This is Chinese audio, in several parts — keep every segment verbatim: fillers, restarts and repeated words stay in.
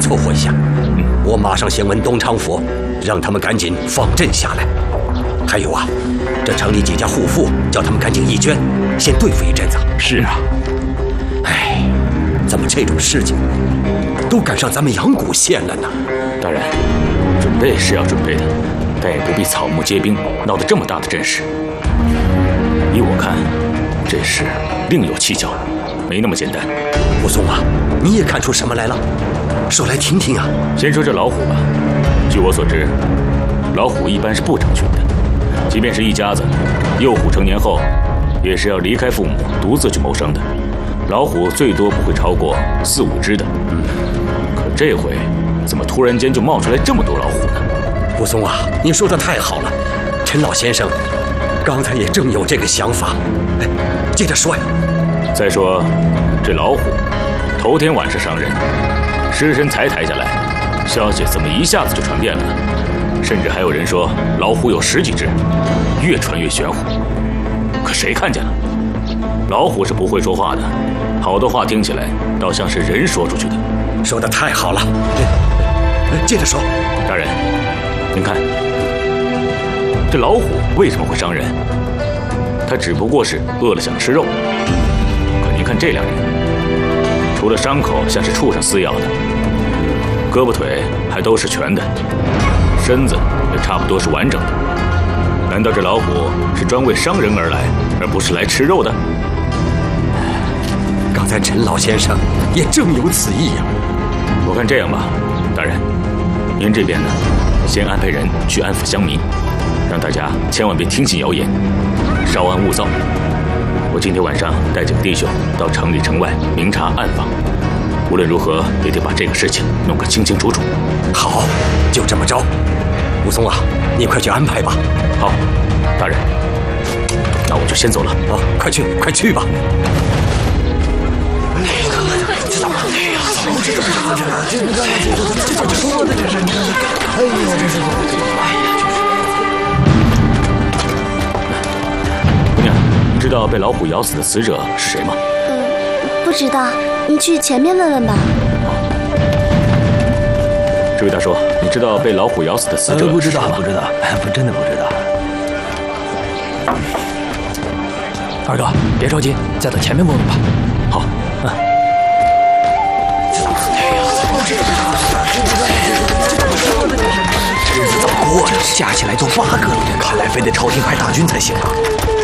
凑合一下。嗯，我马上先问东昌府，让他们赶紧放朕下来。还有啊，这城里几家户妇，叫他们赶紧义捐，先对付一阵子。 是啊。 哎，怎么这种事情都赶上咱们阳谷县了呢？ 大人，准备是要准备的，但也不必草木皆兵，闹得这么大的阵势。依我看，这事另有蹊跷，没那么简单。 武松啊，你也看出什么来了？说来听听啊。 先说这老虎吧。据我所知，老虎一般是不成群的，即便是一家子，幼虎成年后，也是要离开父母，独自去谋生的。老虎最多不会超过四五只的。嗯，可这回怎么突然间就冒出来这么多老虎呢？ 武松啊，你说的太好了，陈老先生刚才也正有这个想法。哎，接着说呀。 再说这老虎，头天晚上伤人，尸身才抬下来，消息怎么一下子就传遍了呢？甚至还有人说老虎有十几只，越传越玄乎。可谁看见了？老虎是不会说话的，好多话听起来倒像是人说出去的。 说得太好了。接着说。 大人，您看，这老虎为什么会伤人？它只不过是饿了想吃肉。可您看这两人，除了伤口像是畜生撕咬的，胳膊腿还都是全的，身子也差不多是完整的。难道这老虎是专为伤人而来，而不是来吃肉的？ 刚才陈老先生也正有此意呀。 我看这样吧，大人，您这边呢，先安排人去安抚乡民，让大家千万别听信谣言，稍安勿躁。我今天晚上带几个弟兄到城里城外明察暗访，无论如何也得把这个事情弄个清清楚楚。 好，就这么着。武松啊，你快去安排吧。 好，大人，那我就先走了。 啊，快去，快去吧。 姑娘，你知道被老虎咬死的死者是谁吗？ 嗯，不知道，你去前面问问吧。 这位大叔，你知道被老虎咬死的死者是谁吗？ 不知道，不知道，不真的不知道。二哥，别着急，再到前面问问吧。 好。嗯。 日子怎么过着？加起来都八个了，看来非得朝廷派大军才行啊！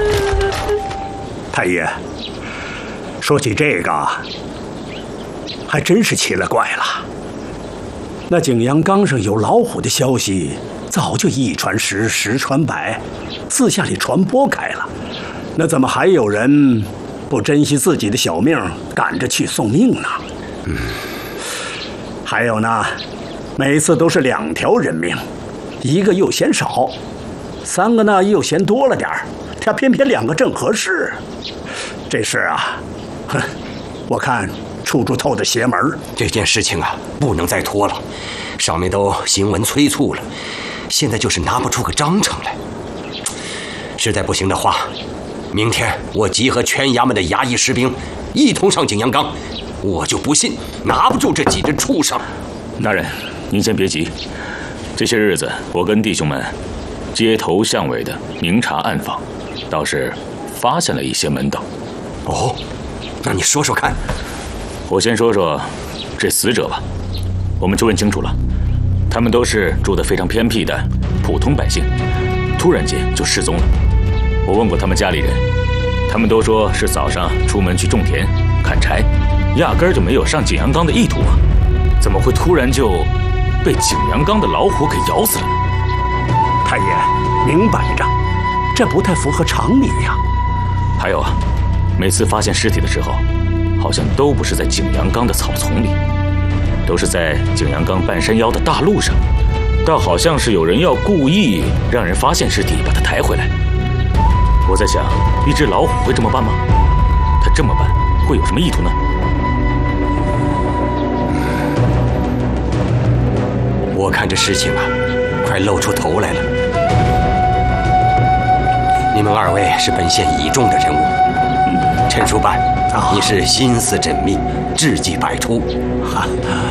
太爷，说起这个，还真是奇了怪了。那景阳冈上有老虎的消息，早就一传十，十传百，四下里传播开了。那怎么还有人不珍惜自己的小命，赶着去送命呢？嗯。还有呢，每次都是两条人命，一个又嫌少，三个呢又嫌多了点儿，他偏偏两个正合适。这事啊，哼，我看处处透着邪门。 这件事情啊，不能再拖了，上面都行文催促了，现在就是拿不出个章程来。实在不行的话，明天我集合全衙门的衙役士兵，一同上景阳冈。我就不信拿不住这几只畜生。 大人，您先别急，这些日子我跟弟兄们街头巷尾的明察暗访，倒是发现了一些门道。 哦，那你说说看。 我先说说这死者吧。我们就问清楚了，他们都是住得非常偏僻的普通百姓，突然间就失踪了。我问过他们家里人，他们都说是早上出门去种田砍柴，压根儿就没有上景阳冈的意图啊！怎么会突然就被景阳冈的老虎给咬死了呢？ 太爷，明摆着，这不太符合常理呀。 还有啊，每次发现尸体的时候，好像都不是在景阳冈的草丛里，都是在景阳冈半山腰的大路上，倒好像是有人要故意让人发现尸体，把它抬回来。我在想，一只老虎会这么办吗？它这么办会有什么意图呢？ 我看这事情啊，快露出头来了。你们二位是本县倚重的人物，陈叔办，你是心思缜密，智计百出，哈，